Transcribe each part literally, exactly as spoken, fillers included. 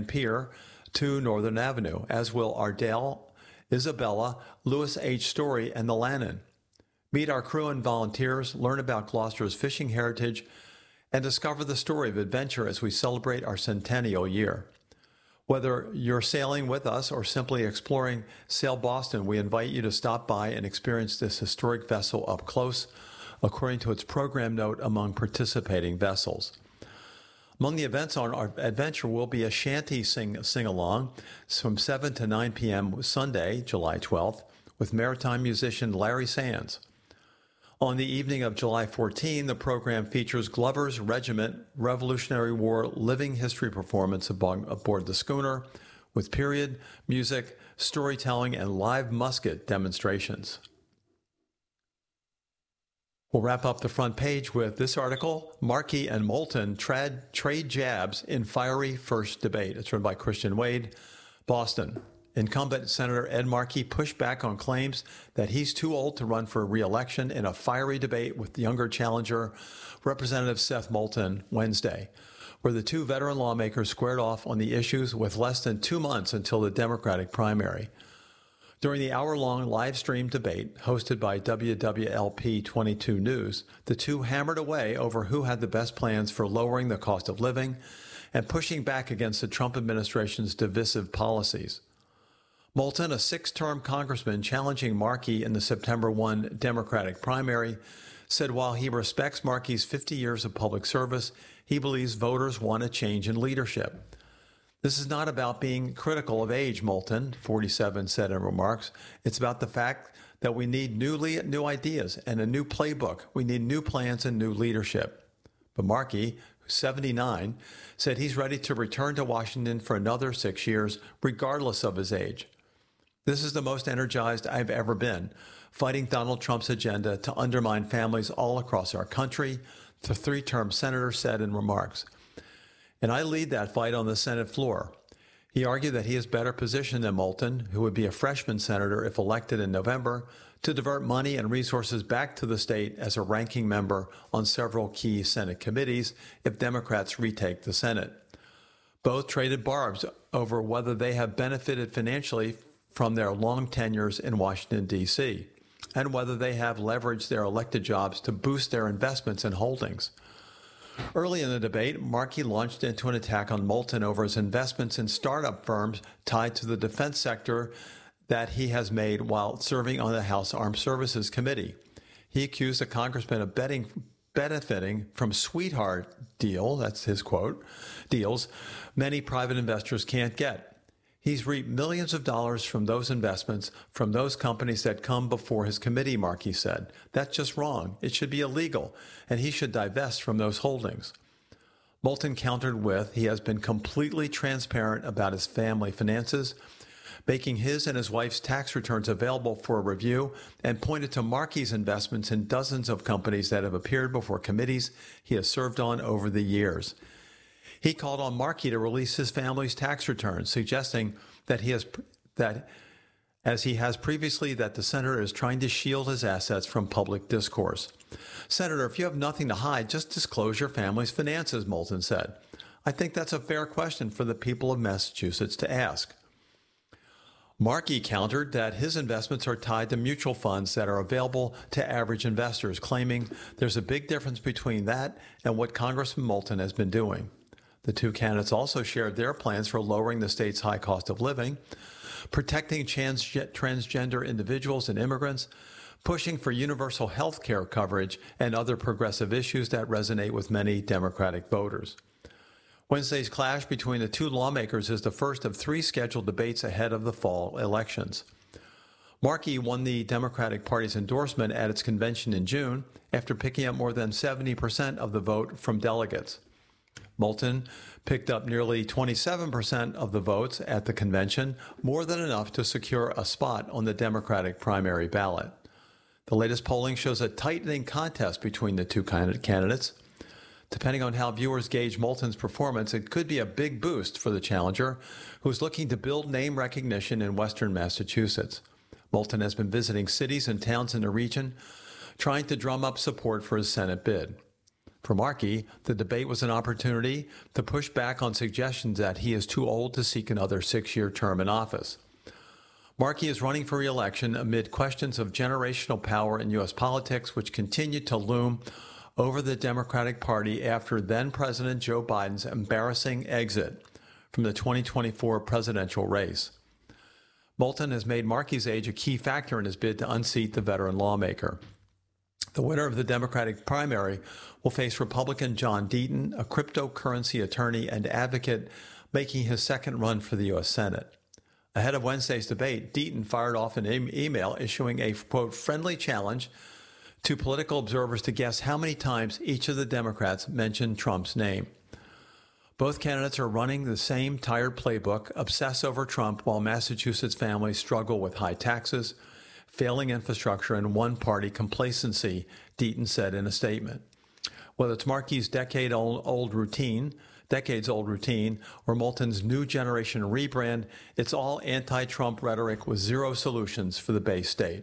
Grand Pier to Northern Avenue, as will Ardell, Isabella, Lewis H. Story, and the Lannon. Meet our crew and volunteers, learn about Gloucester's fishing heritage, and discover the story of adventure as we celebrate our centennial year. Whether you're sailing with us or simply exploring Sail Boston, we invite you to stop by and experience this historic vessel up close, according to its program note among participating vessels. Among the events on our adventure will be a shanty sing, sing-along from seven to nine p.m. Sunday, July twelfth, with maritime musician Larry Sands. On the evening of July fourteenth, the program features Glover's Regiment Revolutionary War Living History performance aboard the schooner, with period, music, storytelling, and live musket demonstrations. We'll wrap up the front page with this article, Markey and Moulton trad, Trade Jabs in Fiery First Debate. It's written by Christian Wade, Boston. Incumbent Senator Ed Markey pushed back on claims that he's too old to run for re-election in a fiery debate with younger challenger, Representative Seth Moulton, Wednesday, where the two veteran lawmakers squared off on the issues with less than two months until the Democratic primary. During the hour-long live-stream debate hosted by W W L P twenty-two News, the two hammered away over who had the best plans for lowering the cost of living and pushing back against the Trump administration's divisive policies. Moulton, a six-term congressman challenging Markey in the September first Democratic primary, said while he respects Markey's fifty years of public service, he believes voters want a change in leadership. This is not about being critical of age, Moulton, forty-seven, said in remarks. It's about the fact that we need new, le- new ideas and a new playbook. We need new plans and new leadership. But Markey, who's seventy-nine, said he's ready to return to Washington for another six years, regardless of his age. This is the most energized I've ever been, fighting Donald Trump's agenda to undermine families all across our country, the three-term senator said in remarks. And I lead that fight on the Senate floor. He argued that he is better positioned than Moulton, who would be a freshman senator if elected in November, to divert money and resources back to the state as a ranking member on several key Senate committees if Democrats retake the Senate. Both traded barbs over whether they have benefited financially from their long tenures in Washington, D C, and whether they have leveraged their elected jobs to boost their investments and holdings. Early in the debate, Markey launched into an attack on Moulton over his investments in startup firms tied to the defense sector that he has made while serving on the House Armed Services Committee. He accused the congressman of betting, benefiting from sweetheart deal, that's his quote, deals many private investors can't get. He's reaped millions of dollars from those investments from those companies that come before his committee, Markey said. That's just wrong. It should be illegal, and he should divest from those holdings. Moulton countered with, he has been completely transparent about his family finances, making his and his wife's tax returns available for a review, and pointed to Markey's investments in dozens of companies that have appeared before committees he has served on over the years. He called on Markey to release his family's tax returns, suggesting that he has that, as he has previously, that the senator is trying to shield his assets from public discourse. Senator, if you have nothing to hide, just disclose your family's finances, Moulton said. I think that's a fair question for the people of Massachusetts to ask. Markey countered that his investments are tied to mutual funds that are available to average investors, claiming there's a big difference between that and what Congressman Moulton has been doing. The two candidates also shared their plans for lowering the state's high cost of living, protecting trans- transgender individuals and immigrants, pushing for universal health care coverage, and other progressive issues that resonate with many Democratic voters. Wednesday's clash between the two lawmakers is the first of three scheduled debates ahead of the fall elections. Markey won the Democratic Party's endorsement at its convention in June after picking up more than seventy percent of the vote from delegates. Moulton picked up nearly twenty-seven percent of the votes at the convention, more than enough to secure a spot on the Democratic primary ballot. The latest polling shows a tightening contest between the two candidates. Depending on how viewers gauge Moulton's performance, it could be a big boost for the challenger, who's looking to build name recognition in western Massachusetts. Moulton has been visiting cities and towns in the region, trying to drum up support for his Senate bid. For Markey, the debate was an opportunity to push back on suggestions that he is too old to seek another six-year term in office. Markey is running for re-election amid questions of generational power in U S politics, which continue to loom over the Democratic Party after then-President Joe Biden's embarrassing exit from the twenty twenty-four presidential race. Moulton has made Markey's age a key factor in his bid to unseat the veteran lawmaker. The winner of the Democratic primary will face Republican John Deaton, a cryptocurrency attorney and advocate making his second run for the U S Senate. Ahead of Wednesday's debate, Deaton fired off an e- email issuing a, quote, friendly challenge to political observers to guess how many times each of the Democrats mentioned Trump's name. Both candidates are running the same tired playbook, obsess over Trump while Massachusetts families struggle with high taxes, failing infrastructure, and one-party complacency, Deaton said in a statement. Whether it's Markey's decade-old old routine, decades-old routine, or Moulton's new generation rebrand, it's all anti-Trump rhetoric with zero solutions for the Bay State.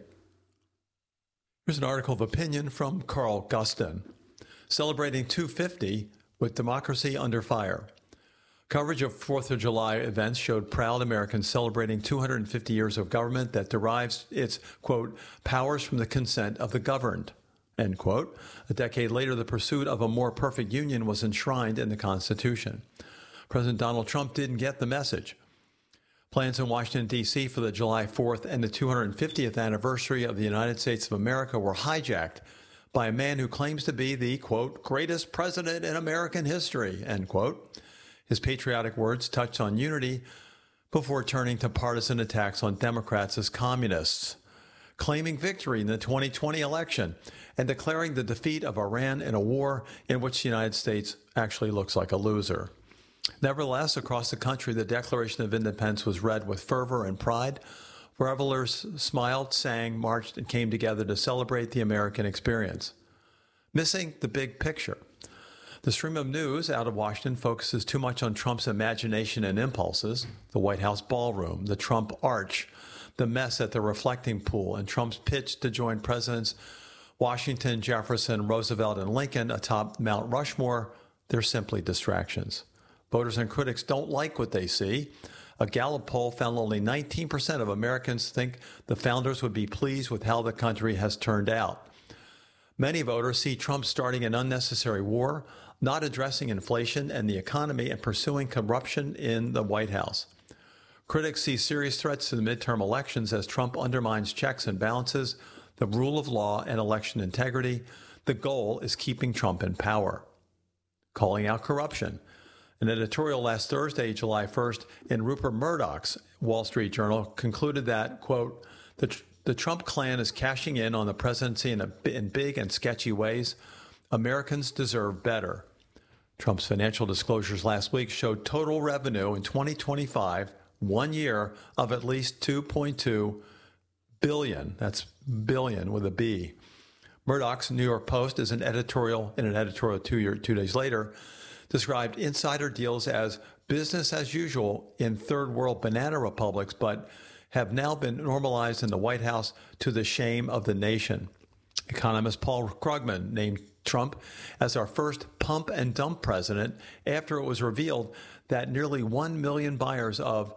Here's an article of opinion from Carl Gustin, celebrating two fifty with democracy under fire. Coverage of fourth of July events showed proud Americans celebrating two hundred fifty years of government that derives its, quote, powers from the consent of the governed, end quote. A decade later, the pursuit of a more perfect union was enshrined in the Constitution. President Donald Trump didn't get the message. Plans in Washington, D C for the July fourth and the two hundred fiftieth anniversary of the United States of America were hijacked by a man who claims to be the, quote, greatest president in American history, end quote. His patriotic words touched on unity before turning to partisan attacks on Democrats as communists, claiming victory in the twenty twenty election and declaring the defeat of Iran in a war in which the United States actually looks like a loser. Nevertheless, across the country, the Declaration of Independence was read with fervor and pride. Revelers smiled, sang, marched, and came together to celebrate the American experience. Missing the big picture. The stream of news out of Washington focuses too much on Trump's imagination and impulses, the White House ballroom, the Trump arch, the mess at the reflecting pool, and Trump's pitch to join Presidents Washington, Jefferson, Roosevelt, and Lincoln atop Mount Rushmore. They're simply distractions. Voters and critics don't like what they see. A Gallup poll found only nineteen percent of Americans think the founders would be pleased with how the country has turned out. Many voters see Trump starting an unnecessary war, not addressing inflation and the economy, and pursuing corruption in the White House. Critics see serious threats to the midterm elections as Trump undermines checks and balances, the rule of law, and election integrity. The goal is keeping Trump in power. Calling out corruption. An editorial last Thursday, July first, in Rupert Murdoch's Wall Street Journal concluded that, quote, the, the Trump clan is cashing in on the presidency in, a, in big and sketchy ways. Americans deserve better. Trump's financial disclosures last week showed total revenue in twenty twenty-five, one year, of at least two point two billion dollars. That's billion with a B. Murdoch's New York Post is an editorial, in an editorial two, year, two days later, described insider deals as business as usual in third world banana republics, but have now been normalized in the White House to the shame of the nation. Economist Paul Krugman named Trump as our first pump and dump president after it was revealed that nearly one million buyers of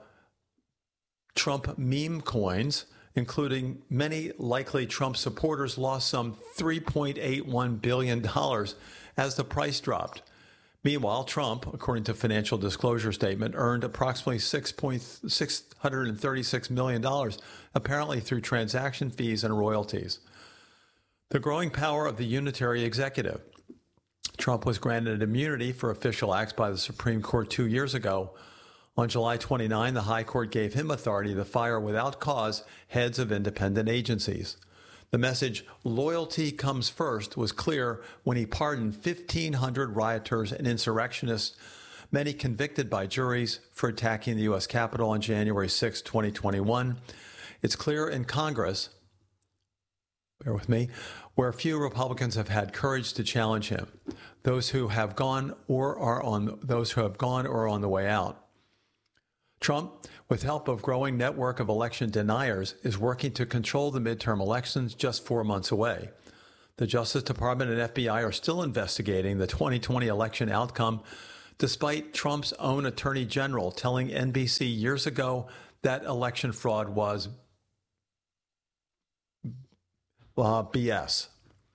Trump meme coins, including many likely Trump supporters, lost some three point eight one billion dollars as the price dropped. Meanwhile, Trump, according to financial disclosure statement, earned approximately six hundred thirty-six million dollars, apparently through transaction fees and royalties. The growing power of the unitary executive. Trump was granted immunity for official acts by the Supreme Court two years ago. On July twenty-ninth, the High Court gave him authority to fire without cause heads of independent agencies. The message, loyalty comes first, was clear when he pardoned fifteen hundred rioters and insurrectionists, many convicted by juries for attacking the U S Capitol on January sixth, twenty twenty-one. It's clear in Congress, bear with me, where few Republicans have had courage to challenge him. Those who have gone or are on those who have gone or are on the way out. Trump, with help of growing network of election deniers, is working to control the midterm elections just four months away. The Justice Department and F B I are still investigating the twenty twenty election outcome, despite Trump's own Attorney General telling N B C years ago that election fraud was uh, B S.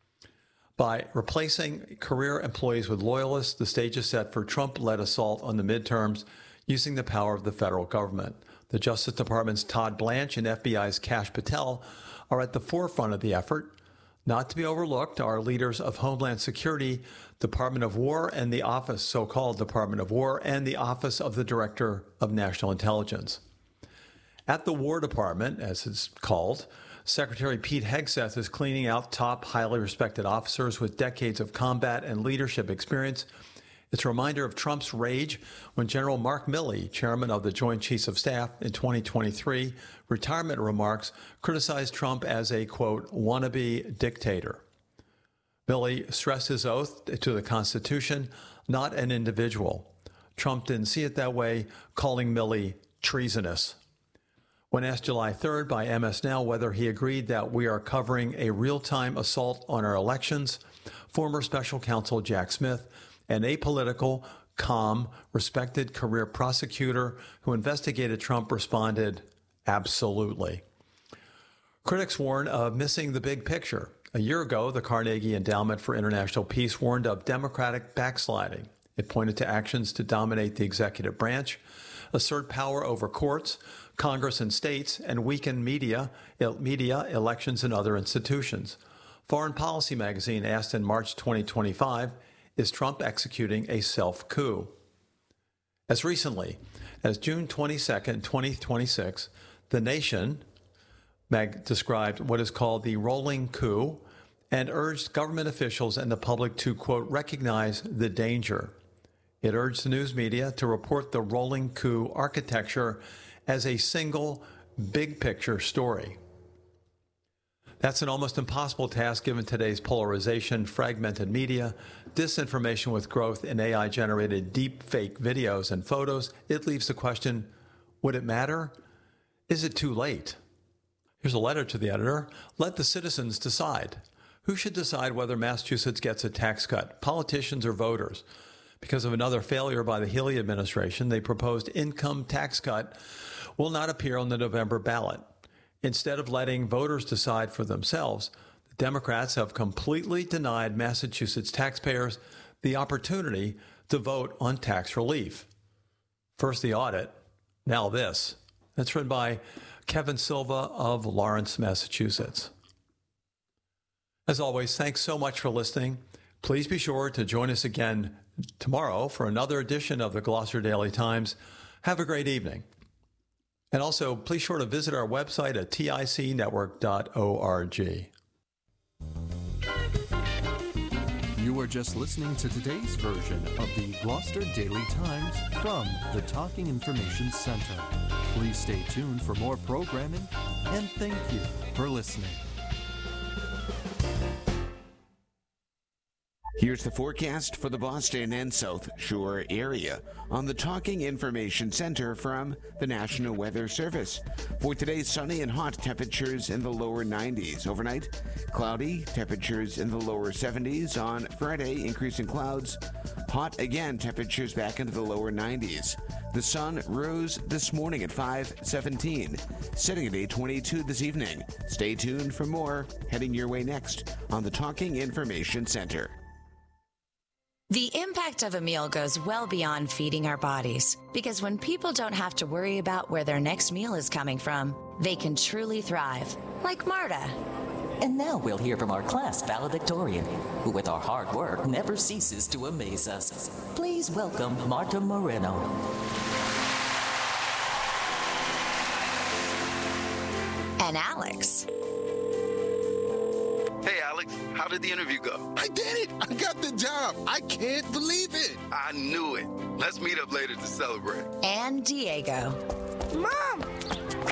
By replacing career employees with loyalists, the stage is set for Trump-led assault on the midterms using the power of the federal government. The Justice Department's Todd Blanche and F B I's Kash Patel are at the forefront of the effort. Not to be overlooked are leaders of Homeland Security, Department of War, and the Office, so-called Department of War, and the Office of the Director of National Intelligence. At the War Department, as it's called, Secretary Pete Hegseth is cleaning out top, highly respected officers with decades of combat and leadership experience. It's a reminder of Trump's rage when General Mark Milley, chairman of the Joint Chiefs of Staff in twenty twenty-three, retirement remarks criticized Trump as a, quote, wannabe dictator. Milley stressed his oath to the Constitution, not an individual. Trump didn't see it that way, calling Milley treasonous. When asked July third by M S Now whether he agreed that we are covering a real-time assault on our elections, former special counsel Jack Smith, an apolitical, calm, respected career prosecutor who investigated Trump, responded, absolutely. Critics warn of missing the big picture. A year ago, the Carnegie Endowment for International Peace warned of Democratic backsliding. It pointed to actions to dominate the executive branch, assert power over courts, Congress and states, and weaken media, media, elections, and other institutions. Foreign Policy magazine asked in March twenty twenty-five, is Trump executing a self-coup? As recently as June twenty-second, twenty twenty-six, The Nation mag- described what is called the rolling coup and urged government officials and the public to, quote, recognize the danger. It urged the news media to report the rolling coup architecture as a single big picture story. That's an almost impossible task given today's polarization, fragmented media, disinformation with growth in A I-generated deep fake videos and photos. It leaves the question, would it matter? Is it too late? Here's a letter to the editor. Let the citizens decide. Who should decide whether Massachusetts gets a tax cut, politicians or voters? Because of another failure by the Healey administration, the proposed income tax cut will not appear on the November ballot. Instead of letting voters decide for themselves, the Democrats have completely denied Massachusetts taxpayers the opportunity to vote on tax relief. First the audit, now this. That's written by Kevin Silva of Lawrence, Massachusetts. As always, thanks so much for listening. Please be sure to join us again tomorrow for another edition of the Gloucester Daily Times. Have a great evening. And also, please be sure to visit our website at tic network dot org. You are just listening to today's version of the Gloucester Daily Times from the Talking Information Center. Please stay tuned for more programming, and thank you for listening. Here's the forecast for the Boston and South Shore area on the Talking Information Center from the National Weather Service. For today, sunny and hot, temperatures in the lower nineties. Overnight, cloudy, temperatures in the lower seventies. On Friday, increasing clouds. Hot again, temperatures back into the lower nineties. The sun rose this morning at five seventeen, setting at eight twenty-two this evening. Stay tuned for more heading your way next on the Talking Information Center. The impact of a meal goes well beyond feeding our bodies, because when people don't have to worry about where their next meal is coming from, they can truly thrive, like Marta. And now we'll hear from our class valedictorian, who with our hard work never ceases to amaze us. Please welcome Marta Moreno. And Alex. Hey, Alex, how did the interview go? I did it! I got the job! I can't believe it! I knew it. Let's meet up later to celebrate. And Diego. Mom! I got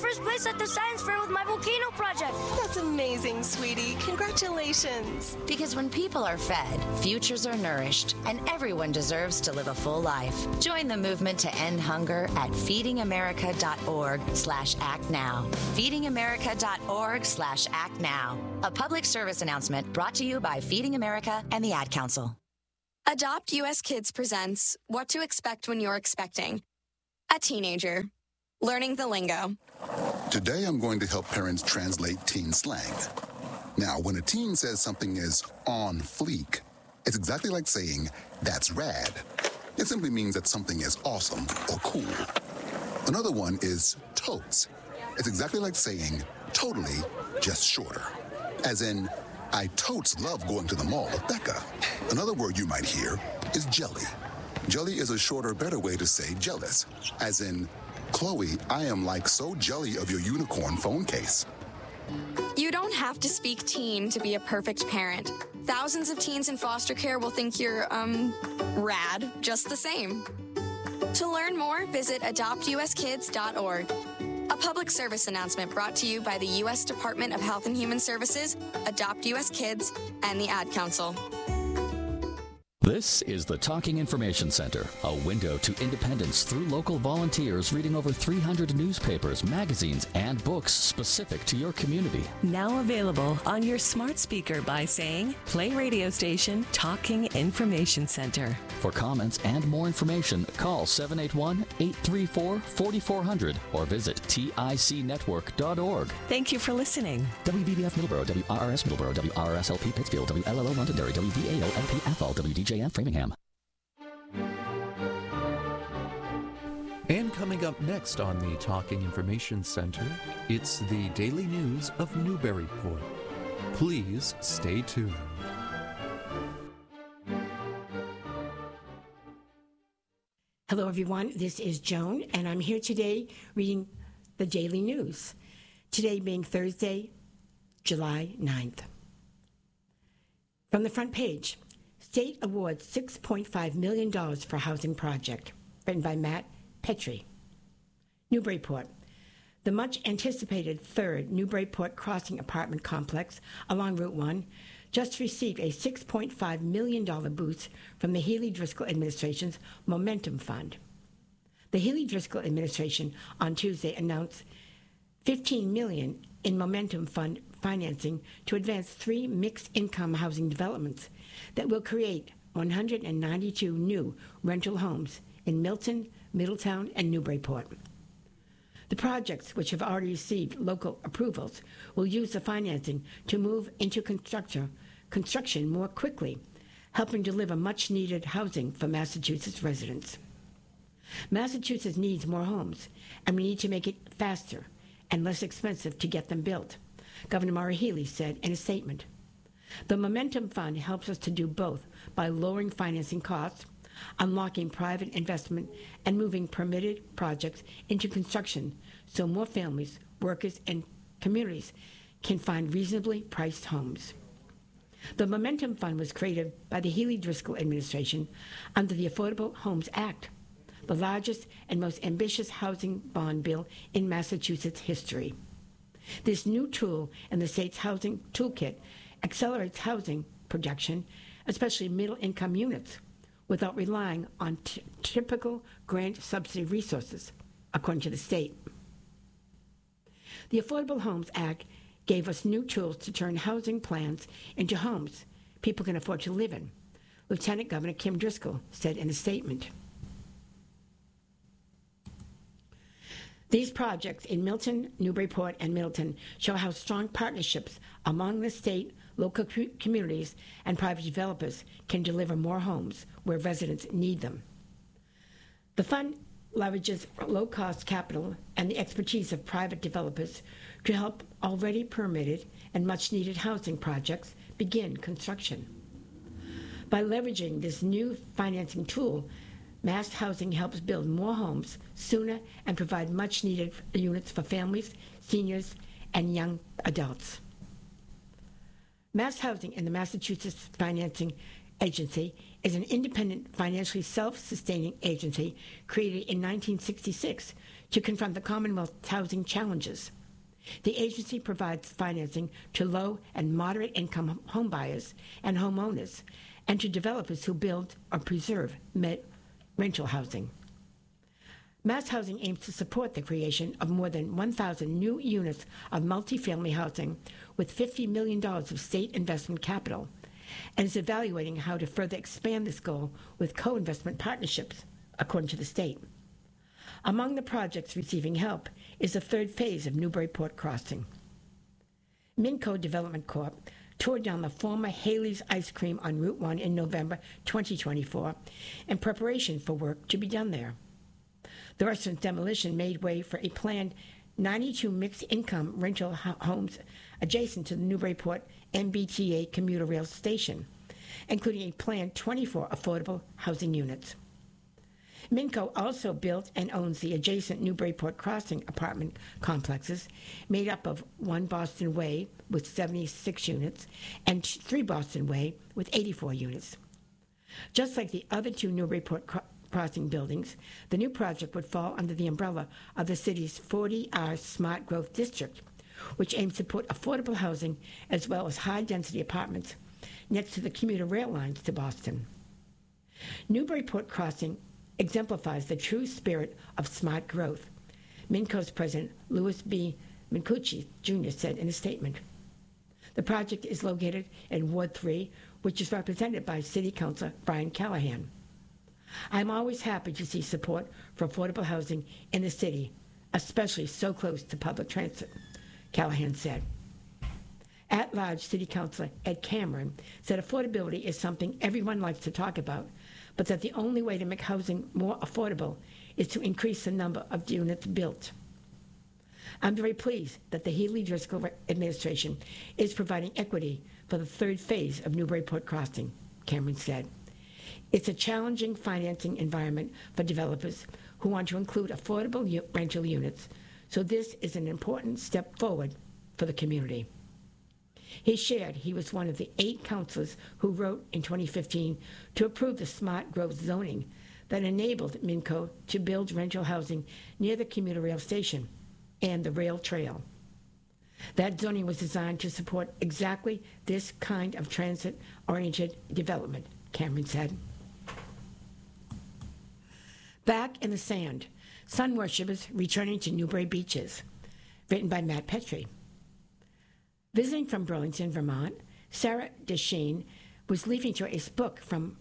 first place at the science fair with my volcano project. That's amazing, sweetie. Congratulations. Because when people are fed, futures are nourished, and everyone deserves to live a full life. Join the movement to end hunger at feeding america dot org slash act now. feeding america dot org slash act now. A public service announcement brought to you by Feeding America and the Ad Council. Adopt U S Kids presents What to Expect When You're Expecting. A teenager. Learning the lingo. Today I'm going to help parents translate teen slang. Now, when a teen says something is on fleek, it's exactly like saying, that's rad. It simply means that something is awesome or cool. Another one is totes. It's exactly like saying, totally, just shorter. As in, I totes love going to the mall with Becca. Another word you might hear is jelly. Jelly is a shorter, better way to say jealous. As in, Chloe, I am like so jelly of your unicorn phone case. You don't have to speak teen to be a perfect parent. Thousands of teens in foster care will think you're, um, rad just the same. To learn more, visit adopt u s kids dot org. A public service announcement brought to you by the U S Department of Health and Human Services, Adopt U S Kids, and the Ad Council. This is the Talking Information Center, a window to independence through local volunteers reading over three hundred newspapers, magazines, and books specific to your community. Now available on your smart speaker by saying, play radio station Talking Information Center. For comments and more information, call seven eight one, eight three four, four four zero zero or visit tic network dot org. Thank you for listening. W V B F Middleborough, W R R S Middleborough, W R R S L P Pittsfield, W L L O Londonderry, W V A O L P Athol, W D J M Framingham. And coming up next on the Talking Information Center, it's the daily news of Newburyport. Please stay tuned. Hello, everyone. This is Joan, and I'm here today reading the daily news. Today being Thursday, July ninth. From the front page, State awards six point five million dollars for housing project, written by Matt Petrie. Newburyport. The much-anticipated third Newburyport Crossing apartment complex along Route one just received a six point five million dollars boost from the Healey-Driscoll administration's Momentum Fund. The Healey-Driscoll administration on Tuesday announced fifteen million dollars in Momentum Fund financing to advance three mixed-income housing developments that will create one hundred ninety-two new rental homes in Milton, Middletown, and Newburyport. The projects, which have already received local approvals, will use the financing to move into construction, construction more quickly, helping deliver much-needed housing for Massachusetts residents. Massachusetts needs more homes, and we need to make it faster and less expensive to get them built, Governor Maura Healey said in a statement. The Momentum Fund helps us to do both by lowering financing costs, unlocking private investment, and moving permitted projects into construction so more families, workers, and communities can find reasonably priced homes. The Momentum Fund was created by the Healey-Driscoll administration under the Affordable Homes Act, the largest and most ambitious housing bond bill in Massachusetts history. This new tool in the state's housing toolkit accelerates housing production, especially middle-income units, without relying on t- typical grant subsidy resources, according to the state. The Affordable Homes Act gave us new tools to turn housing plans into homes people can afford to live in, Lieutenant Governor Kim Driscoll said in a statement. These projects in Milton, Newburyport, and Middleton show how strong partnerships among the state, local co- communities, and private developers can deliver more homes where residents need them. The fund leverages low-cost capital and the expertise of private developers to help already permitted and much-needed housing projects begin construction. By leveraging this new financing tool, Mass Housing helps build more homes sooner and provide much-needed units for families, seniors, and young adults. Mass Housing and the Massachusetts Financing Agency is an independent, financially self-sustaining agency created in nineteen sixty-six to confront the Commonwealth's housing challenges. The agency provides financing to low and moderate income homebuyers and homeowners, and to developers who build or preserve rental housing. Mass Housing aims to support the creation of more than one thousand new units of multifamily housing with fifty million dollars of state investment capital, and is evaluating how to further expand this goal with co-investment partnerships, according to the state. Among the projects receiving help is the third phase of Newburyport Crossing. Minco Development Corp tore down the former Haley's Ice Cream on Route one in November twenty twenty-four in preparation for work to be done there. The restaurant's demolition made way for a planned ninety-two mixed-income rental homes adjacent to the Newburyport M B T A commuter rail station, including a planned twenty-four affordable housing units. Minco also built and owns the adjacent Newburyport Crossing apartment complexes, made up of one Boston Way with seventy-six units and three Boston Way with eighty-four units. Just like the other two Newburyport Cro- Crossing buildings, the new project would fall under the umbrella of the city's forty R Smart Growth District, which aims to put affordable housing as well as high-density apartments next to the commuter rail lines to Boston. Newburyport Crossing exemplifies the true spirit of smart growth, Minco's president Louis B. Mincucci Junior said in a statement. The project is located in Ward three, which is represented by City Councilor Brian Callahan. I'm always happy to see support for affordable housing in the city, especially so close to public transit, Callahan said. At-large City Councilor Ed Cameron said affordability is something everyone likes to talk about, but that the only way to make housing more affordable is to increase the number of units built. I'm very pleased that the Healy Driscoll administration is providing equity for the third phase of Newburyport Crossing, Cameron said. It's a challenging financing environment for developers who want to include affordable u- rental units, so this is an important step forward for the community. He shared he was one of the eight councilors who wrote in twenty fifteen to approve the smart growth zoning that enabled Minco to build rental housing near the commuter rail station and the rail trail. That zoning was designed to support exactly this kind of transit-oriented development, Cameron said. Back in the Sand, sun worshippers returning to Newbury beaches, written by Matt Petrie. Visiting from Burlington, Vermont, Sarah Deshane was leaving to a book from,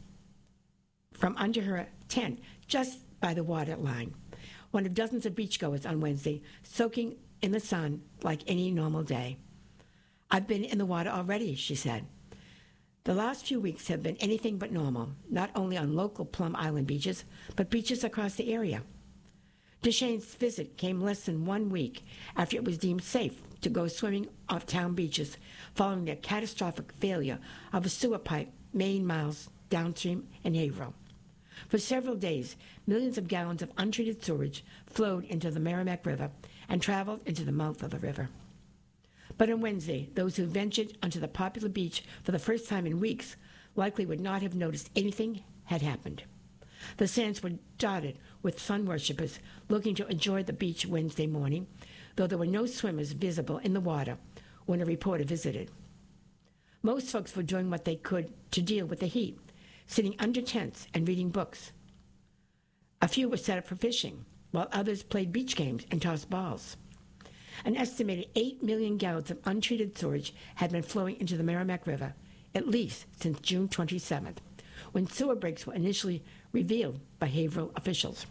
from under her tent just by the water line, one of dozens of beachgoers on Wednesday, soaking in the sun like any normal day. I've been in the water already, she said. The last few weeks have been anything but normal, not only on local Plum Island beaches, but beaches across the area. Deshane's visit came less than one week after it was deemed safe to go swimming off town beaches following the catastrophic failure of a sewer pipe many miles downstream in Haverhill. For several days, millions of gallons of untreated sewage flowed into the Merrimack River and traveled into the mouth of the river. But on Wednesday, those who ventured onto the popular beach for the first time in weeks likely would not have noticed anything had happened. The sands were dotted with sun worshippers looking to enjoy the beach Wednesday morning, though there were no swimmers visible in the water when a reporter visited. Most folks were doing what they could to deal with the heat, sitting under tents and reading books. A few were set up for fishing, while others played beach games and tossed balls. An estimated eight million gallons of untreated sewage had been flowing into the Merrimack River, at least since June twenty-seventh, when sewer breaks were initially revealed by Haverhill officials.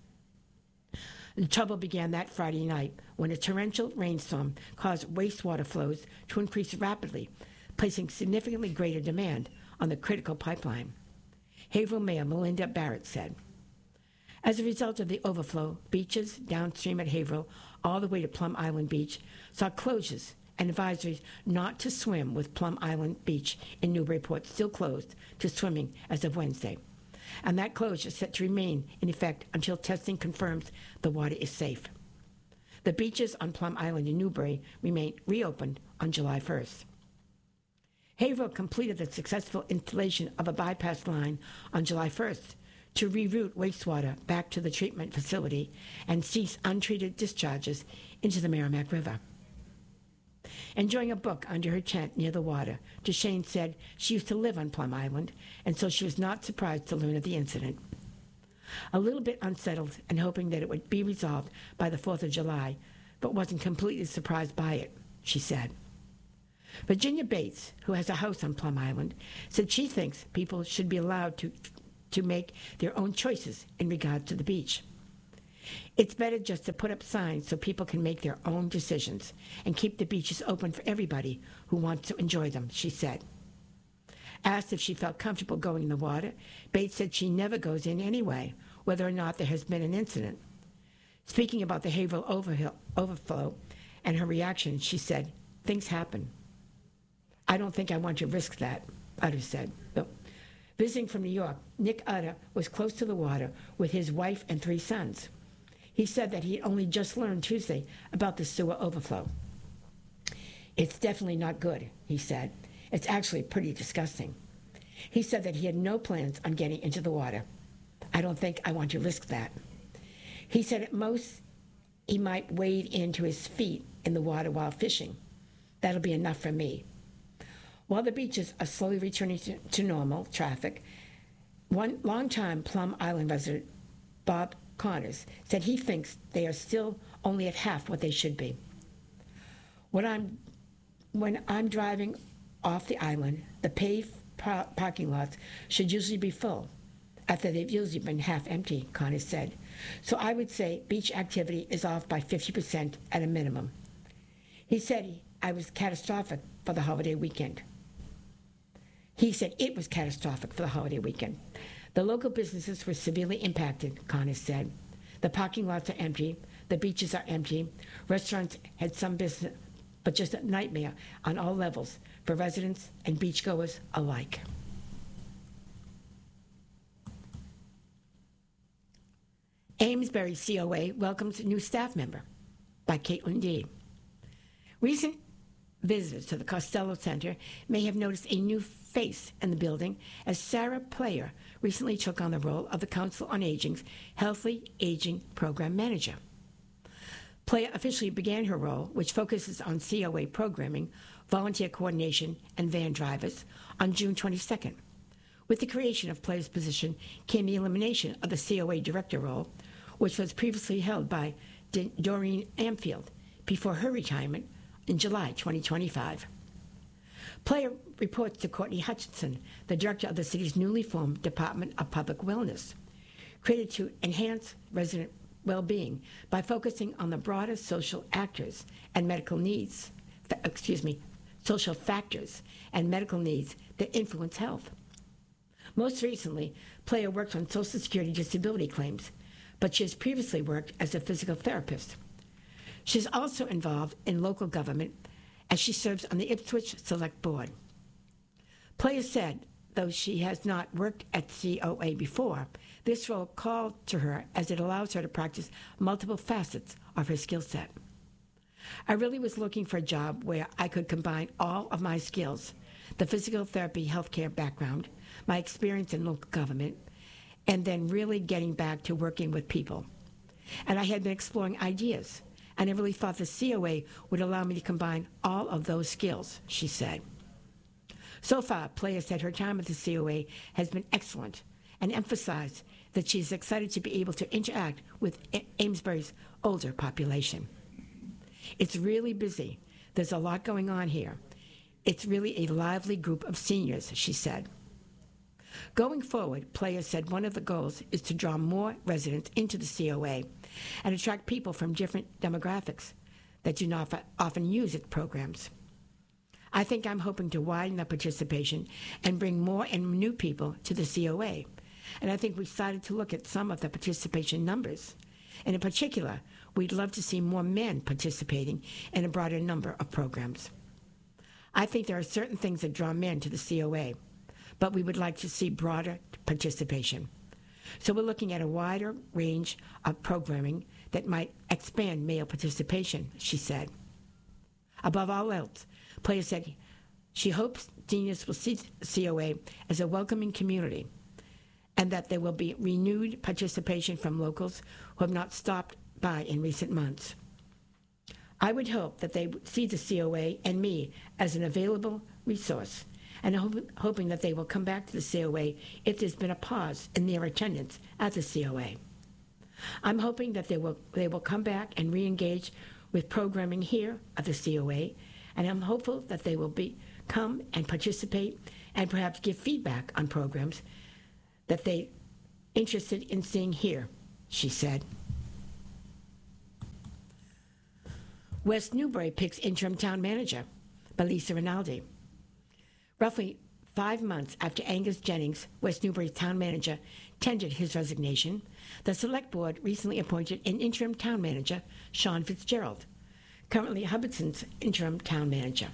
The trouble began that Friday night when a torrential rainstorm caused wastewater flows to increase rapidly, placing significantly greater demand on the critical pipeline. Haverhill Mayor Melinda Barrett said. As a result of the overflow, beaches downstream at Haverhill all the way to Plum Island Beach saw closures and advisories not to swim with Plum Island Beach in Newburyport still closed to swimming as of Wednesday. And that closure is set to remain in effect until testing confirms the water is safe. The beaches on Plum Island in Newbury remain reopened on July first. Haverhill completed the successful installation of a bypass line on July first to reroute wastewater back to the treatment facility and cease untreated discharges into the Merrimack River. Enjoying a book under her tent near the water, Duchesne said she used to live on Plum Island, and so she was not surprised to learn of the incident. A little bit unsettled and hoping that it would be resolved by the fourth of July, but wasn't completely surprised by it, she said. Virginia Bates, who has a house on Plum Island, said she thinks people should be allowed to, to make their own choices in regard to the beach. It's better just to put up signs so people can make their own decisions and keep the beaches open for everybody who wants to enjoy them, she said. Asked if she felt comfortable going in the water, Bates said she never goes in anyway, whether or not there has been an incident. Speaking about the Haverhill overhill, overflow and her reaction, she said, "Things happen. I don't think I want to risk that," Utter said. No. Visiting from New York, Nick Utter was close to the water with his wife and three sons. He said that he only just learned Tuesday about the sewer overflow. "It's definitely not good," he said. "It's actually pretty disgusting." He said that he had no plans on getting into the water. "I don't think I want to risk that." He said at most he might wade into his feet in the water while fishing. "That'll be enough for me." While the beaches are slowly returning to, to normal traffic, one longtime Plum Island resident, Bob Connors, said he thinks they are still only at half what they should be. When I'm, when I'm driving off the island, the paved par- parking lots should usually be full, after they've usually been half empty, Connors said. So I would say beach activity is off by fifty percent at a minimum. He said he, I was catastrophic for the holiday weekend. He said it was catastrophic for the holiday weekend. The local businesses were severely impacted, Connors said. The parking lots are empty. The beaches are empty. Restaurants had some business, but just a nightmare on all levels for residents and beachgoers alike. Amesbury C O A welcomes a new staff member, by Caitlin Deed. Recent visitors to the Costello Center may have noticed a new face in the building as Sarah Player recently took on the role of the Council on Aging's Healthy Aging Program Manager. Player officially began her role, which focuses on C O A programming, volunteer coordination, and van drivers, on June twenty-second. With the creation of Player's position came the elimination of the C O A director role, which was previously held by D- Doreen Amfield before her retirement in July twenty twenty-five. Player reports to Courtney Hutchinson, the director of the city's newly formed Department of Public Wellness, created to enhance resident well-being by focusing on the broader social actors and medical needs, excuse me, social factors and medical needs that influence health. Most recently, Player worked on Social Security disability claims, but she has previously worked as a physical therapist. She's also involved in local government as she serves on the Ipswich Select Board. Player said, though she has not worked at C O A before, this role called to her as it allows her to practice multiple facets of her skill set. I really was looking for a job where I could combine all of my skills, the physical therapy healthcare background, my experience in local government, and then really getting back to working with people. And I had been exploring ideas, and I really thought the C O A would allow me to combine all of those skills, she said. So far, Player said her time at the C O A has been excellent and emphasized that she is excited to be able to interact with A- Amesbury's older population. It's really busy. There's a lot going on here. It's really a lively group of seniors, she said. Going forward, Player said one of the goals is to draw more residents into the C O A and attract people from different demographics that do not often use its programs. I think I'm hoping to widen the participation and bring more and new people to the C O A. And I think we started to look at some of the participation numbers. And in particular, we'd love to see more men participating in a broader number of programs. I think there are certain things that draw men to the C O A, but we would like to see broader participation. So we're looking at a wider range of programming that might expand male participation, she said. Above all else, Player said She hopes seniors will see C O A as a welcoming community and that there will be renewed participation from locals who have not stopped by in recent months. I would hope that they would see the C O A and me as an available resource, and hope, hoping that they will come back to the C O A if there's been a pause in their attendance at the C O A. I'm hoping that they will they will come back and re-engage with programming here at the C O A, and I'm hopeful that they will be come and participate and perhaps give feedback on programs that they interested in seeing here, she said. West Newbury picks interim town manager by Lisa Rinaldi. Roughly five months after Angus Jennings, West Newbury's town manager, tendered his resignation, the Select Board recently appointed an interim town manager, Sean Fitzgerald, currently Hubbardston's interim town manager,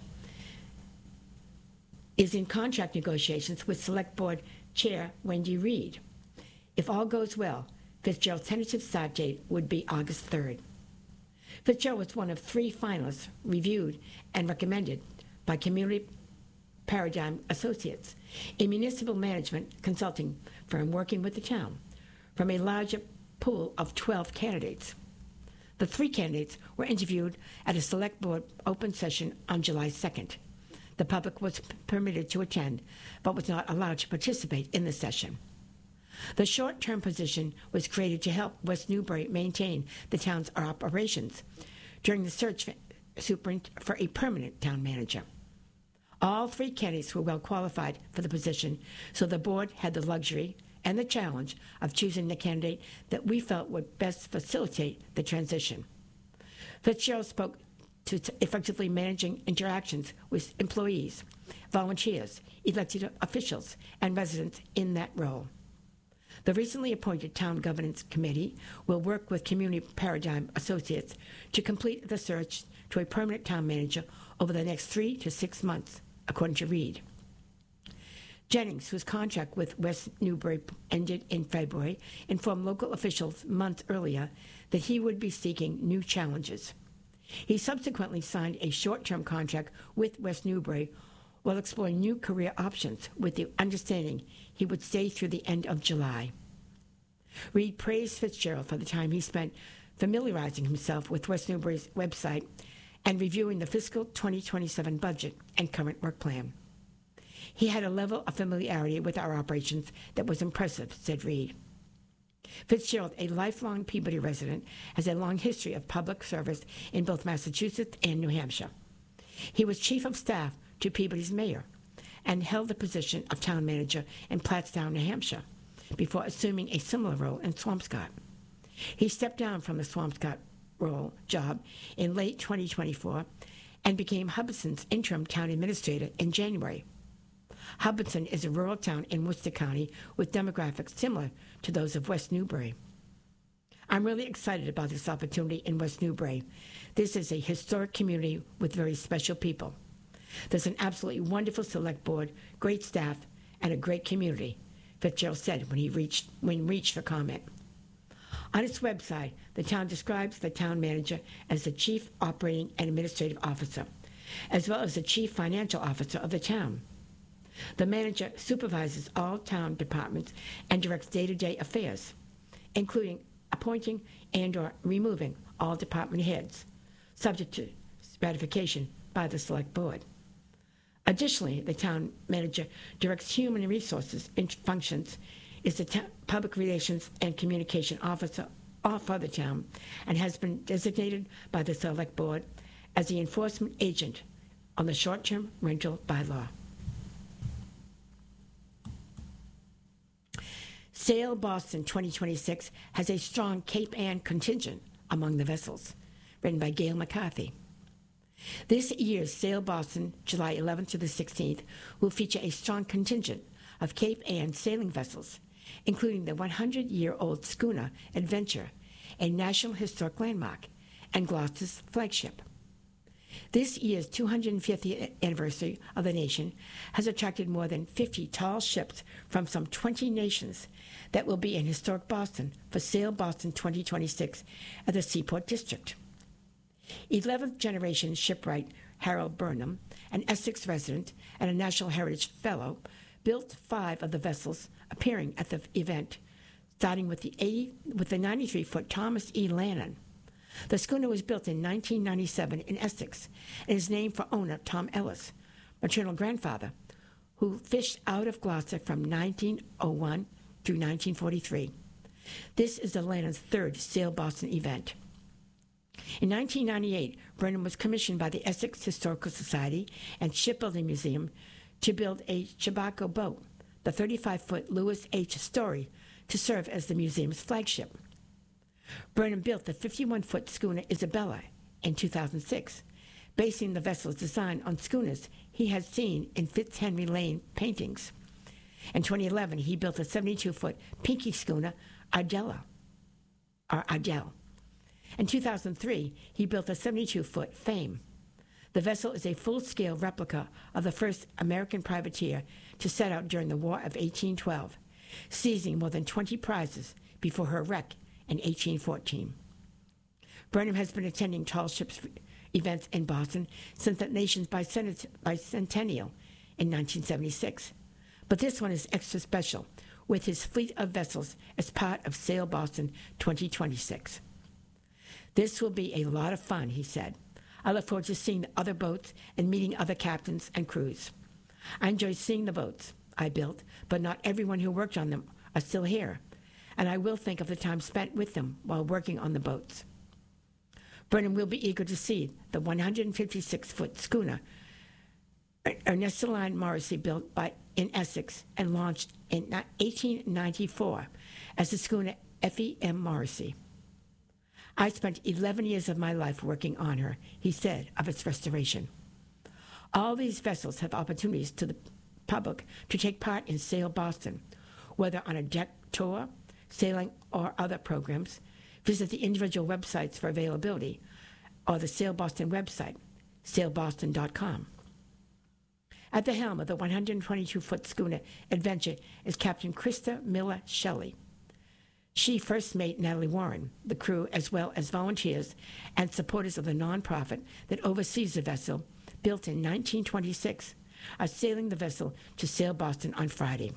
is in contract negotiations with Select Board Chair Wendy Reed. If all goes well, Fitzgerald's tentative start date would be August third. Fitzgerald was one of three finalists reviewed and recommended by Community Paradigm Associates, a municipal management consulting firm working with the town, from a larger pool of twelve candidates. The three candidates were interviewed at a Select Board open session on July second. The public was p- permitted to attend, but was not allowed to participate in the session. The short-term position was created to help West Newbury maintain the town's operations during the search for, superint- for a permanent town manager. All three candidates were well qualified for the position, so the board had the luxury and the challenge of choosing the candidate that we felt would best facilitate the transition. Fitzgerald spoke to effectively managing interactions with employees, volunteers, elected officials, and residents in that role. The recently appointed Town Governance Committee will work with Community Paradigm Associates to complete the search to a permanent town manager over the next three to six months, according to Reed. Jennings, whose contract with West Newbury ended in February, informed local officials months earlier that he would be seeking new challenges. He subsequently signed a short-term contract with West Newbury while exploring new career options with the understanding he would stay through the end of July. Reed praised Fitzgerald for the time he spent familiarizing himself with West Newbury's website and reviewing the fiscal twenty twenty-seven budget and current work plan. He had a level of familiarity with our operations that was impressive, said Reed. Fitzgerald, a lifelong Peabody resident, has a long history of public service in both Massachusetts and New Hampshire. He was chief of staff to Peabody's mayor and held the position of town manager in Plattstown, New Hampshire, before assuming a similar role in Swampscott. He stepped down from the Swampscott role job in late twenty twenty-four and became Hubbardston's interim town administrator in January. Hubbardston is a rural town in Worcester County with demographics similar to those of West Newbury. I'm really excited about this opportunity in West Newbury. This is a historic community with very special people. There's an absolutely wonderful select board, great staff, and a great community, Fitzgerald said when he reached when reached for comment. On its website, the town describes the town manager as the chief operating and administrative officer, as well as the chief financial officer of the town. The manager supervises all town departments and directs day-to-day affairs, including appointing and or removing all department heads, subject to ratification by the select board. Additionally, the town manager directs human resources and functions, is the ta- public relations and communication officer for the town, and has been designated by the select board as the enforcement agent on the short-term rental bylaw. Sail Boston twenty twenty-six has a strong Cape Ann contingent among the vessels, written by Gail McCarthy. This year's Sail Boston, July eleventh to the sixteenth, will feature a strong contingent of Cape Ann sailing vessels, including the one hundred year old schooner Adventure, a National Historic Landmark, and Gloucester's flagship. This year's two hundred fiftieth anniversary of the nation has attracted more than fifty tall ships from some twenty nations that will be in historic Boston for Sail Boston twenty twenty-six at the Seaport District. eleventh generation shipwright Harold Burnham an Essex resident and a National Heritage Fellow, built five of the vessels appearing at the event, starting with the eighty with the ninety-three foot Thomas E. Lannon. The schooner was built in nineteen ninety-seven in Essex and is named for owner Tom Ellis, maternal grandfather, who fished out of Gloucester from nineteen oh one through nineteen forty-three. This is the Lannon's third Sail Boston event. In nineteen ninety-eight, Burnham was commissioned by the Essex Historical Society and Shipbuilding Museum to build a Chabaco boat, the thirty-five foot Lewis H. Story, to serve as the museum's flagship. Burnham built the fifty-one foot schooner Isabella in two thousand six, basing the vessel's design on schooners he had seen in Fitzhenry Lane paintings. In twenty eleven, he built a seventy-two foot Pinky schooner Ardella, or Ardell. In two thousand three, he built a seventy-two foot Fame. The vessel is a full-scale replica of the first American privateer to set out during the War of eighteen twelve, seizing more than twenty prizes before her wreck in eighteen fourteen. Burnham has been attending tall ships events in Boston since the nation's bicentennial in nineteen seventy-six. But this one is extra special, with his fleet of vessels as part of Sail Boston twenty twenty-six. This will be a lot of fun, he said. I look forward to seeing the other boats and meeting other captains and crews. I enjoy seeing the boats I built, but not everyone who worked on them are still here, and I will think of the time spent with them while working on the boats. Burnham will be eager to see the one hundred fifty-six foot schooner Ernestine Morrissey built by, in Essex and launched in eighteen ninety-four as the schooner Effie M. Morrissey. I spent eleven years of my life working on her, he said of its restoration. All these vessels have opportunities to the public to take part in Sail Boston, whether on a deck tour, sailing, or other programs. Visit the individual websites for availability or the Sail Boston website, sail boston dot com. At the helm of the one hundred twenty-two foot schooner Adventure is Captain Krista Miller Shelley. She first mate Natalie Warren, the crew, as well as volunteers and supporters of the nonprofit that oversees the vessel, built in nineteen twenty-six, are sailing the vessel to Sail Boston on Friday.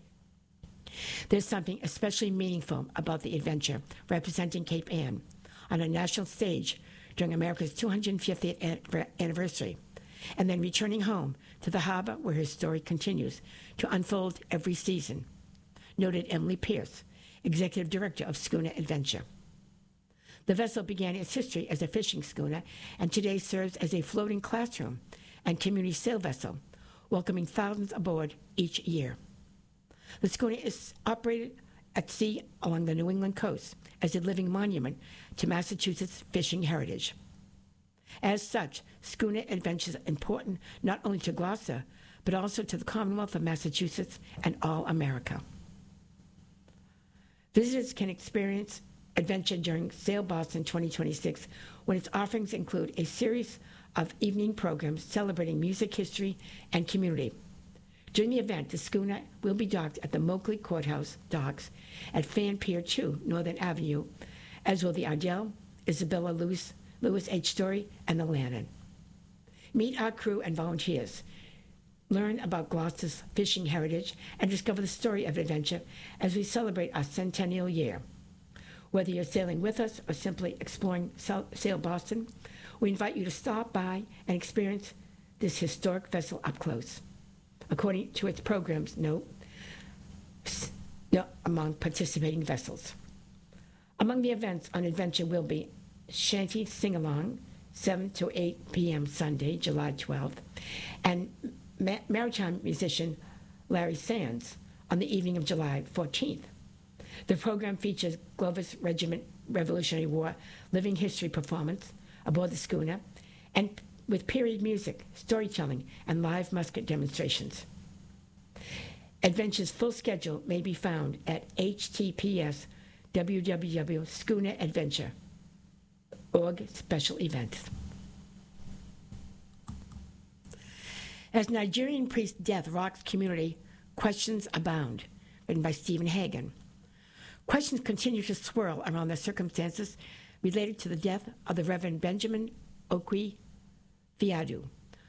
There's something especially meaningful about the adventure representing Cape Ann on a national stage during America's two hundred fiftieth anniversary, and then returning home to the harbor where her story continues to unfold every season, noted Emily Pierce, Executive Director of Schooner Adventure. The vessel began its history as a fishing schooner and today serves as a floating classroom and community sail vessel, welcoming thousands aboard each year. The schooner is operated at sea along the New England coast as a living monument to Massachusetts fishing heritage. As such, Schooner Adventures are important not only to Gloucester, but also to the Commonwealth of Massachusetts and all America. Visitors can experience adventure during Sail Boston twenty twenty-six when its offerings include a series of evening programs celebrating music history and community. During the event, the schooner will be docked at the Moakley Courthouse docks at Fan Pier two, Northern Avenue, as will the Ardell, Isabella Lewis, Lewis H. Story, and the Lannon. Meet our crew and volunteers. Learn about Gloucester's fishing heritage and discover the story of adventure as we celebrate our centennial year. Whether you're sailing with us or simply exploring Sail Boston, we invite you to stop by and experience this historic vessel up close. According to its program's note, among participating vessels. Among the events on Adventure will be Shanty Sing-Along, seven to eight p.m. Sunday, July twelfth, and Ma- maritime musician Larry Sands on the evening of July fourteenth. The program features Glover's Regiment Revolutionary War living history performance aboard the schooner, and with period music, storytelling, and live musket demonstrations. Adventure's full schedule may be found at h t t p s w w w dot schooner adventure dot org special events. As Nigerian priest death rocks community, questions abound, written by Stephen Hagan. Questions continue to swirl around the circumstances related to the death of the Reverend Benjamin Okwi Fiadu,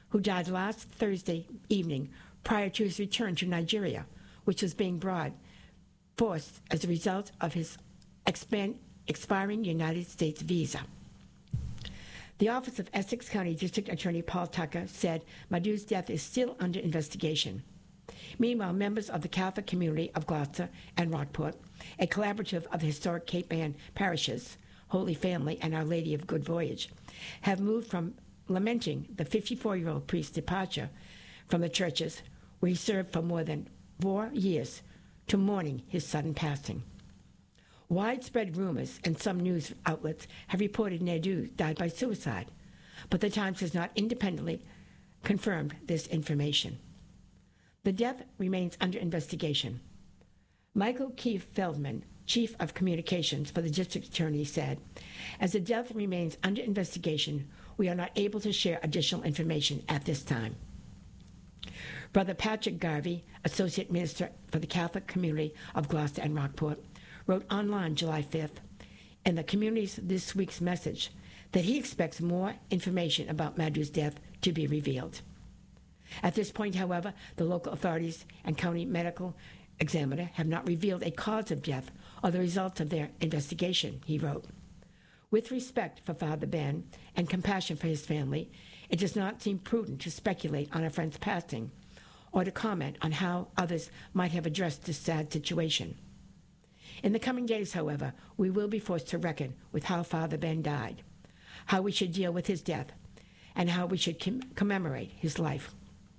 who died last Thursday evening prior to his return to Nigeria, which was being brought forced as a result of his expand, expiring United States visa. The Office of Essex County District Attorney Paul Tucker said Madu's death is still under investigation. Meanwhile, members of the Catholic community of Gloucester and Rockport, a collaborative of the historic Cape Ann parishes, Holy Family and Our Lady of Good Voyage, have moved from lamenting the fifty-four-year-old priest's departure from the churches where he served for more than four years to mourning his sudden passing. Widespread rumors and some news outlets have reported Nadu died by suicide, but the Times has not independently confirmed this information. The death remains under investigation. Michael Keith Feldman, Chief of Communications for the District Attorney, said, "As the death remains under investigation, we are not able to share additional information at this time." Brother Patrick Garvey, Associate Minister for the Catholic Community of Gloucester and Rockport, wrote online July fifth in the community's This Week's Message that he expects more information about Madu's death to be revealed. At this point, however, the local authorities and county medical examiner have not revealed a cause of death or the results of their investigation, he wrote. With respect for Father Ben and compassion for his family, it does not seem prudent to speculate on a friend's passing or to comment on how others might have addressed this sad situation. In the coming days, however, we will be forced to reckon with how Father Ben died, how we should deal with his death, and how we should com- commemorate his life.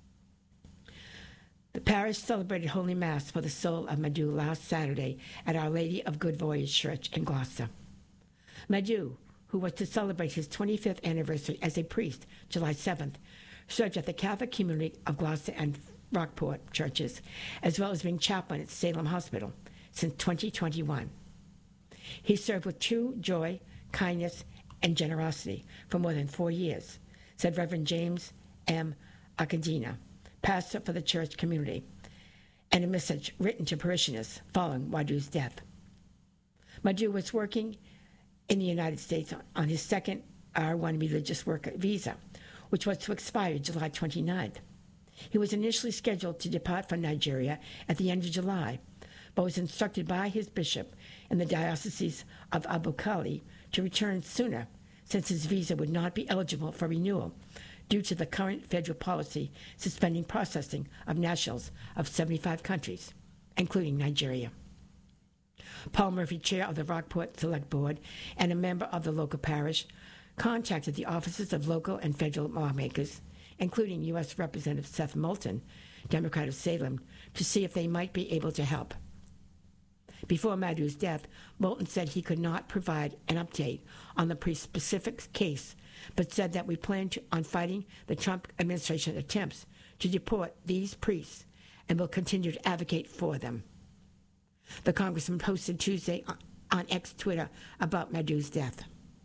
The parish celebrated Holy Mass for the soul of Madu last Saturday at Our Lady of Good Voyage Church in Gloucester. Madu, who was to celebrate his twenty-fifth anniversary as a priest July seventh, served at the Catholic community of Gloucester and Rockport churches, as well as being chaplain at Salem Hospital since twenty twenty-one. He served with true joy, kindness, and generosity for more than four years, said Reverend James M. Acadina, pastor for the church community, and a message written to parishioners following Madu's death. Madu was working in the United States on his second R one religious worker visa, which was to expire July twenty-ninth. He was initially scheduled to depart from Nigeria at the end of July, but was instructed by his bishop in the Diocese of Abu-Khali to return sooner, since his visa would not be eligible for renewal due to the current federal policy suspending processing of nationals of seventy-five countries, including Nigeria. Paul Murphy, chair of the Rockport Select Board and a member of the local parish, contacted the offices of local and federal lawmakers, including U S Representative Seth Moulton, Democrat of Salem, to see if they might be able to help. Before Madu's death, Moulton said he could not provide an update on the pre-specific case, but said that we plan to, on fighting the Trump administration attempts to deport these priests and will continue to advocate for them. The congressman posted Tuesday on X Twitter about Madu's death.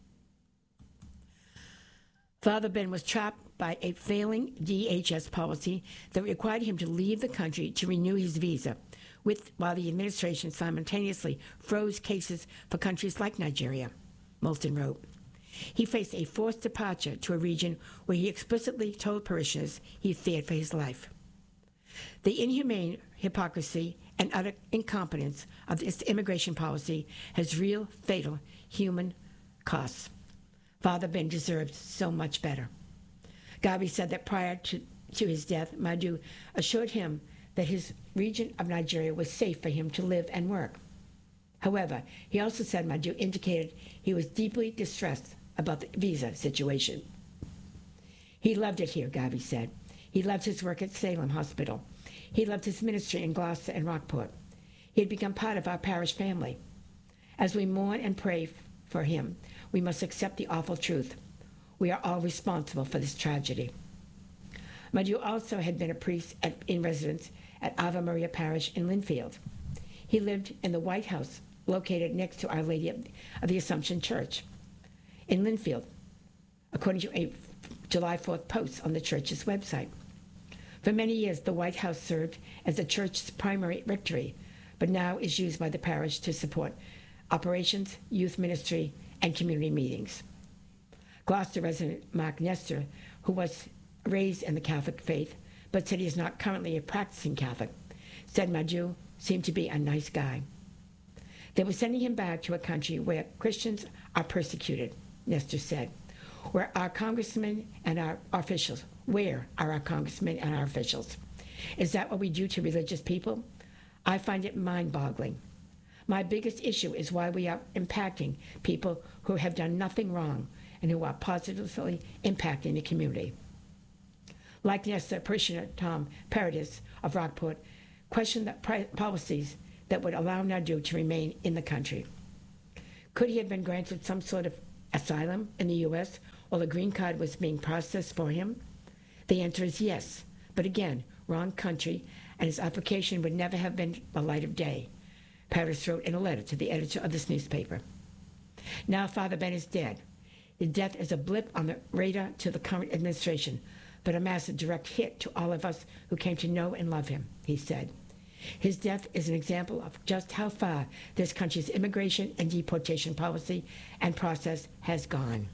Father Ben was trapped by a failing D H S policy that required him to leave the country to renew his visa, with, while the administration simultaneously froze cases for countries like Nigeria, Moulton wrote. He faced a forced departure to a region where he explicitly told parishioners he feared for his life. The inhumane hypocrisy and utter incompetence of this immigration policy has real, fatal human costs. Father Ben deserved so much better. Garvey said that prior to, to his death, Madu assured him that his region of Nigeria was safe for him to live and work. However, he also said Madu indicated he was deeply distressed about the visa situation. He loved it here, Garvey said. He loved his work at Salem Hospital. He loved his ministry in Gloucester and Rockport. He had become part of our parish family. As we mourn and pray for him, we must accept the awful truth. We are all responsible for this tragedy. Madu also had been a priest at, in residence at Ave Maria Parish in Linfield. He lived in the White House, located next to Our Lady of, of the Assumption Church in Linfield, according to a July fourth post on the church's website. For many years, the White House served as the church's primary rectory, but now is used by the parish to support operations, youth ministry, and community meetings. Gloucester resident Mark Nestor, who was raised in the Catholic faith, but said he is not currently a practicing Catholic. Said Maju seemed to be a nice guy. They were sending him back to a country where Christians are persecuted, Nestor said. Where our congressmen and our officials, where are our congressmen and our officials? Is that what we do to religious people? I find it mind-boggling. My biggest issue is why we are impacting people who have done nothing wrong and who are positively impacting the community. Like Nestor, parishioner Tom Paradis of Rockport questioned the policies that would allow Nadu to remain in the country. Could he have been granted some sort of asylum in the U S while a green card was being processed for him? The answer is yes, but again, wrong country, and his application would never have been the light of day, Paradis wrote in a letter to the editor of this newspaper. Now Father Ben is dead. His death is a blip on the radar to the current administration, but a massive direct hit to all of us who came to know and love him, he said. His death is an example of just how far this country's immigration and deportation policy and process has gone.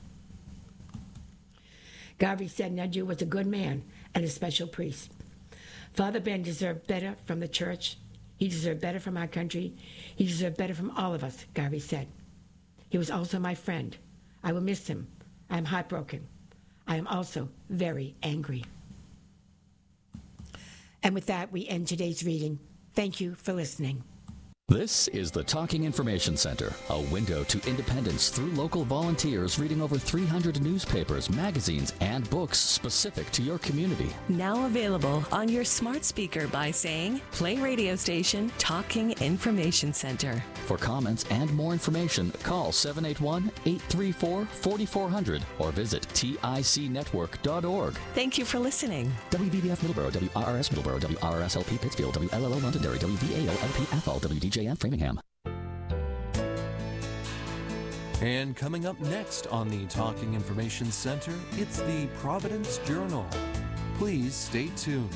Garvey said Nadu was a good man and a special priest. Father Ben deserved better from the church. He deserved better from our country. He deserved better from all of us, Garvey said. He was also my friend. I will miss him. I am heartbroken. I am also very angry. And with that, we end today's reading. Thank you for listening. This is the Talking Information Center, a window to independence through local volunteers reading over three hundred newspapers, magazines, and books specific to your community. Now available on your smart speaker by saying, play radio station Talking Information Center. For comments and more information, call seven eight one, eight three four, four four zero zero or visit tic network dot org. Thank you for listening. W B B F Middleborough, W R R S Middleborough, W R R S L P Pittsfield, W L L O Londonderry, W V A O L P Athol, W D J and Framingham. And coming up next on the Talking Information Center, it's the Providence Journal. Please stay tuned.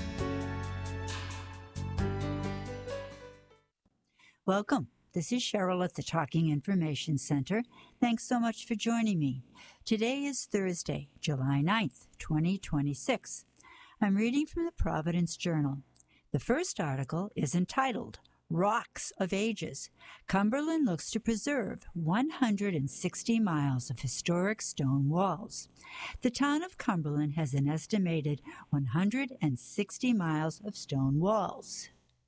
Welcome. This is Cheryl at the Talking Information Center. Thanks so much for joining me. Today is Thursday, July ninth, twenty twenty-six. I'm reading from the Providence Journal. The first article is entitled, Rocks of Ages. Cumberland looks to preserve one hundred sixty miles of historic stone walls. The town of Cumberland has an estimated one hundred sixty miles of stone walls.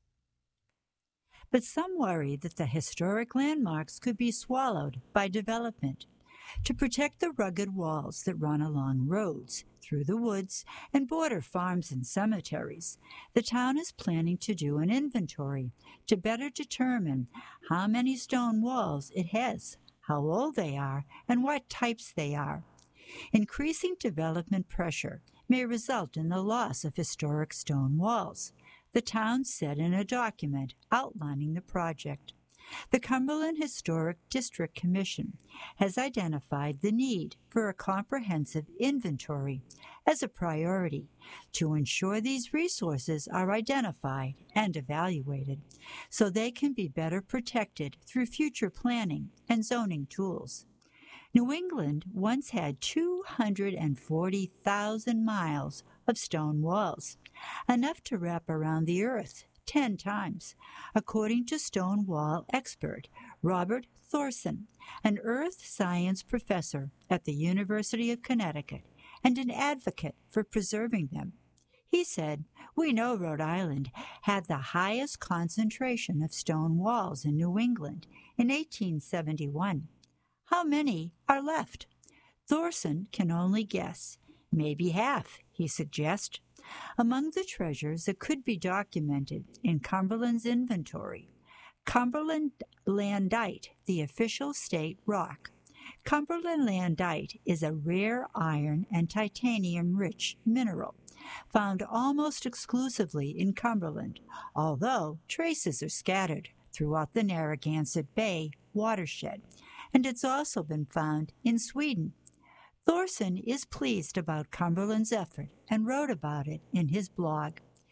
But some worry that the historic landmarks could be swallowed by development. To protect the rugged walls that run along roads, through the woods, and border farms and cemeteries, the town is planning to do an inventory to better determine how many stone walls it has, how old they are, and what types they are. Increasing development pressure may result in the loss of historic stone walls, the town said in a document outlining the project. The Cumberland Historic District Commission has identified the need for a comprehensive inventory as a priority to ensure these resources are identified and evaluated so they can be better protected through future planning and zoning tools. New England once had two hundred forty thousand miles of stone walls, enough to wrap around the earth ten times, according to stone wall expert Robert Thorson, an earth science professor at the University of Connecticut and an advocate for preserving them. He said, "We know Rhode Island had the highest concentration of stone walls in New England in eighteen seventy-one. How many are left?" Thorson can only guess. Maybe half, he suggests. Among the treasures that could be documented in Cumberland's inventory, Cumberland Landite, the official state rock. Cumberland Landite is a rare iron and titanium-rich mineral found almost exclusively in Cumberland, although traces are scattered throughout the Narragansett Bay watershed, and it's also been found in Sweden. Thorson is pleased about Cumberland's effort and wrote about it in his blog.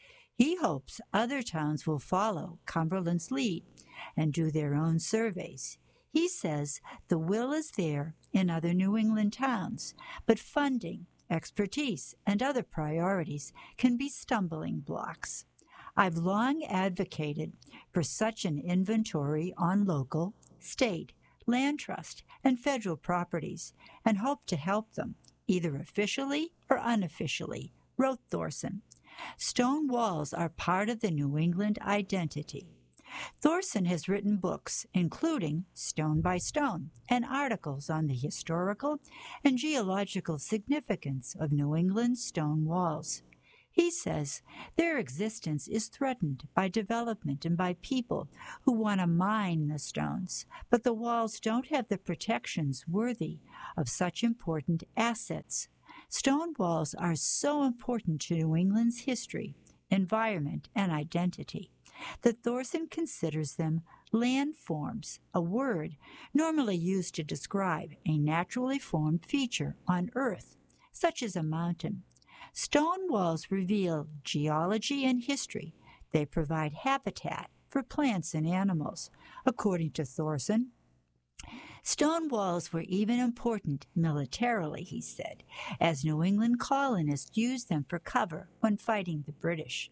He hopes other towns will follow Cumberland's lead and do their own surveys. He says the will is there in other New England towns, but funding expertise, and other priorities can be stumbling blocks. I've long advocated for such an inventory on local, state, land trust, and federal properties, and hope to help them, either officially or unofficially, wrote Thorson. Stone walls are part of the New England identity. Thorson has written books, including Stone by Stone, and articles on the historical and geological significance of New England's stone walls. He says their existence is threatened by development and by people who want to mine the stones, but the walls don't have the protections worthy of such important assets. Stone walls are so important to New England's history, environment, and identity that Thorson considers them landforms, a word normally used to describe a naturally formed feature on Earth, such as a mountain. Stone walls reveal geology and history. They provide habitat for plants and animals. According to Thorson, stone walls were even important militarily, he said, as New England colonists used them for cover when fighting the British.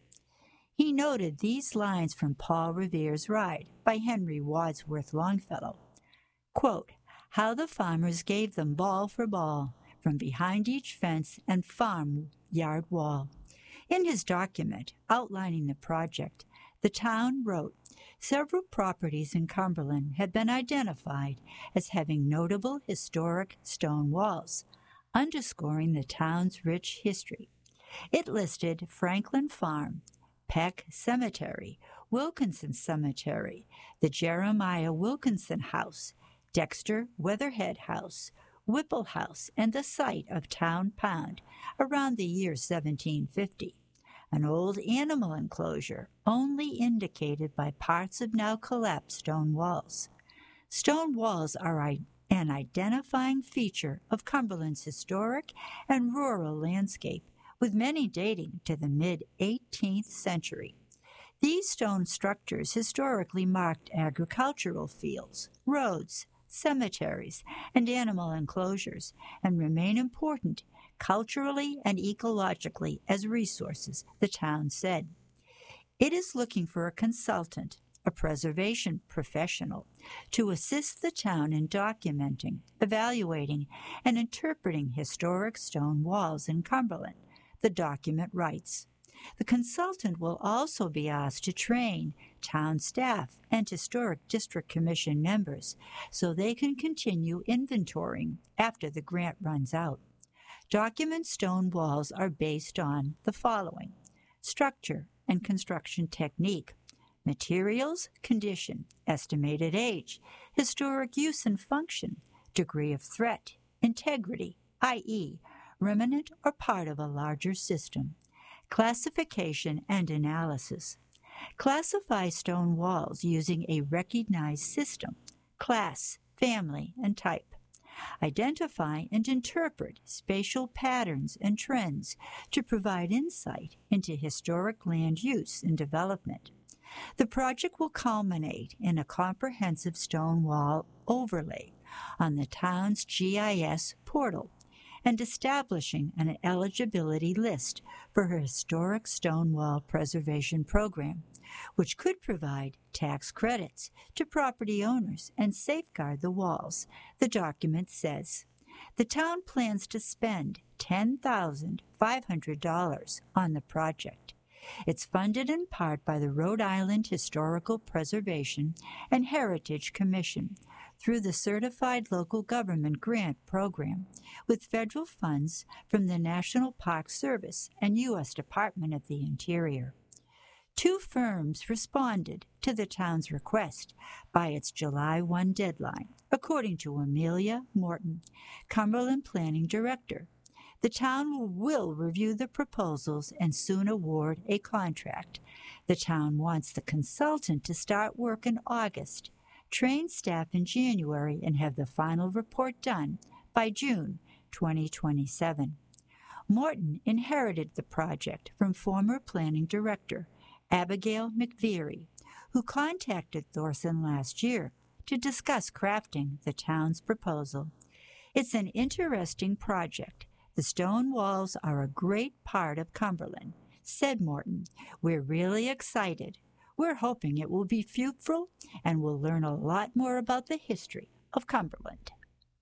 He noted these lines from Paul Revere's Ride by Henry Wadsworth Longfellow. Quote, "How the farmers gave them ball for ball from behind each fence and farm-yard wall." In his document outlining the project, the town wrote, several properties in Cumberland have been identified as having notable historic stone walls, underscoring the town's rich history. It listed Franklin Farm, Peck Cemetery, Wilkinson Cemetery, the Jeremiah Wilkinson House, Dexter Weatherhead House, Whipple House, and the site of Town Pond around the year seventeen fifty. An old animal enclosure only indicated by parts of now collapsed stone walls. Stone walls are an identifying feature of Cumberland's historic and rural landscape, with many dating to the mid-eighteenth century. These stone structures historically marked agricultural fields, roads, cemeteries, and animal enclosures, and remain important culturally and ecologically as resources, the town said. It is looking for a consultant, a preservation professional, to assist the town in documenting, evaluating, and interpreting historic stone walls in Cumberland, the document writes. The consultant will also be asked to train town staff and Historic District Commission members so they can continue inventorying after the grant runs out. Document stone walls are based on the following: structure and construction technique, materials, condition, estimated age, historic use and function, degree of threat, integrity, that is, remnant or part of a larger system, classification and analysis. Classify stone walls using a recognized system, class, family, and type. Identify and interpret spatial patterns and trends to provide insight into historic land use and development. The project will culminate in a comprehensive stone wall overlay on the town's G I S portal and establishing an eligibility list for her historic stone wall preservation program, which could provide tax credits to property owners and safeguard the walls, the document says. The town plans to spend ten thousand five hundred dollars on the project. It's funded in part by the Rhode Island Historical Preservation and Heritage Commission through the Certified Local Government Grant Program, with federal funds from the National Park Service and U S Department of the Interior. Two firms responded to the town's request by its July first deadline, according to Amelia Morton, Cumberland Planning Director. The town will review the proposals and soon award a contract. The town wants the consultant to start work in August, train staff in January, and have the final report done by June twenty twenty-seven. Morton inherited the project from former planning director Abigail McVeary, who contacted Thorson last year to discuss crafting the town's proposal. It's an interesting project The stone walls are a great part of Cumberland, said Morton. We're really excited. We're hoping it will be fruitful and we'll learn a lot more about the history of Cumberland.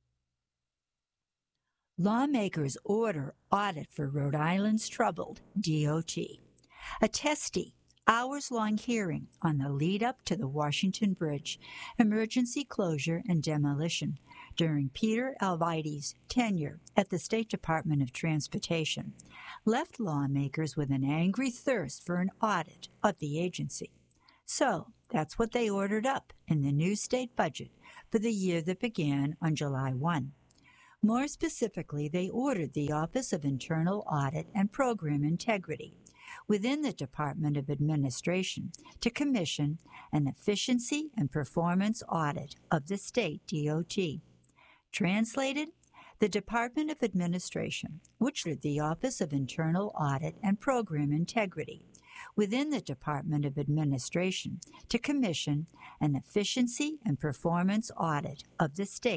Lawmakers order audit for Rhode Island's troubled D O T. A testy, hours-long hearing on the lead-up to the Washington Bridge emergency closure and demolition during Peter Alviti's tenure at the State Department of Transportation left lawmakers with an angry thirst for an audit of the agency. So that's what they ordered up in the new state budget for the year that began on July first. More specifically, they ordered the Office of Internal Audit and Program Integrity within the Department of Administration to commission an efficiency and performance audit of the state D O T. Translated, the Department of Administration, which ordered the Office of Internal Audit and Program Integrity within the Department of Administration to commission an efficiency and performance audit of the state